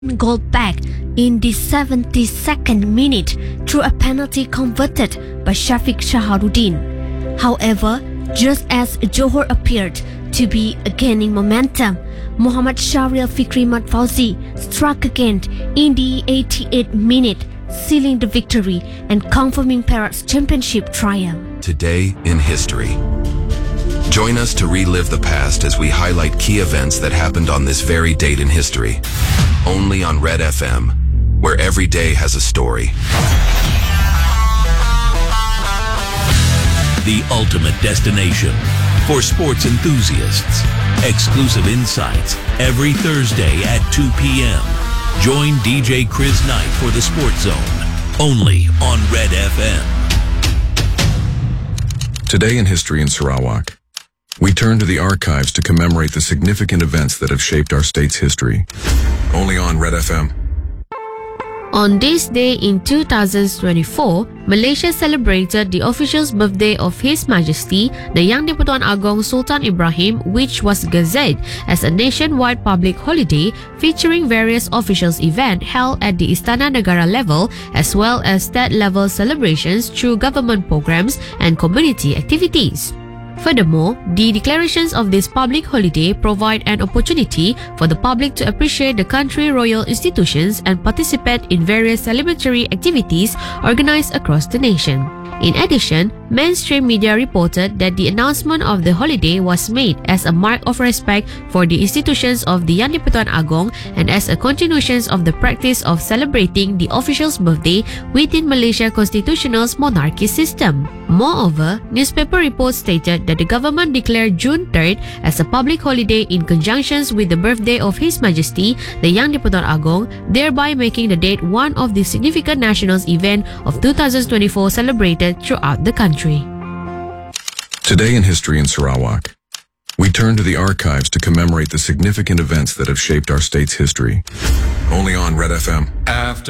goal back in the 72nd minute through a penalty converted by Shafiq Shaharuddin. However, just as Johor appeared to be gaining momentum, Muhammad Shahril Fikri Mat Fauzi struck again in the 88th minute, sealing the victory and confirming Perak's championship triumph. Today in history. Join us to relive the past as we highlight key events that happened on this very date in history. Only on Red FM, where every day has a story. The ultimate destination for sports enthusiasts. Exclusive insights every Thursday at 2 p.m. Join DJ Chris Knight for the Sports Zone, only on Red FM. Today in history in Sarawak, we turn to the archives to commemorate the significant events that have shaped our state's history. Only on Red FM. On this day in 2024, Malaysia celebrated the official birthday of His Majesty, the Yang di-Pertuan Agong Sultan Ibrahim, which was gazetted as a nationwide public holiday featuring various official events held at the Istana Negara level as well as state-level celebrations through government programs and community activities. Furthermore, the declarations of this public holiday provide an opportunity for the public to appreciate the country's royal institutions and participate in various celebratory activities organized across the nation. In addition, mainstream media reported that the announcement of the holiday was made as a mark of respect for the institutions of the Yang di-Pertuan Agong and as a continuation of the practice of celebrating the official's birthday within Malaysia's constitutional monarchy system. Moreover, newspaper reports stated that the government declared June 3rd as a public holiday in conjunction with the birthday of His Majesty, the Yang di-Pertuan Agong, thereby making the date one of the significant national events of 2024 celebrated throughout the country. Today in history in Sarawak, we turn to the archives to commemorate the significant events that have shaped our state's history. Only on Red FM. After